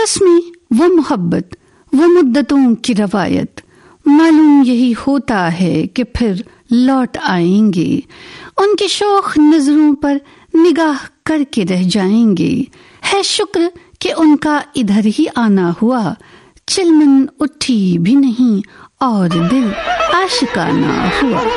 रस्में, वो मोहब्बत, वो मुद्दतों की रवायत, मालूम यही होता है कि फिर लौट आएंगे। उनकी शौक नजरों पर निगाह करके रह जाएंगे। है शुक्र कि उनका इधर ही आना हुआ, चिलमन उठी भी नहीं और दिल आशिकाना हुआ।